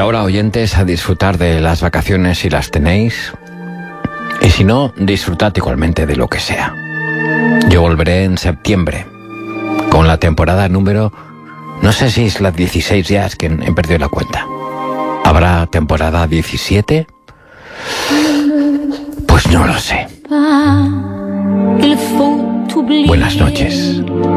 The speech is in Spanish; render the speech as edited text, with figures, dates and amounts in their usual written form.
ahora, oyentes, a disfrutar de las vacaciones si las tenéis. Y si no, disfrutad igualmente de lo que sea. Yo volveré en septiembre con la temporada número... No sé si es la 16 ya, es que he perdido la cuenta. ¿Habrá temporada 17? Pues no lo sé. Buenas noches.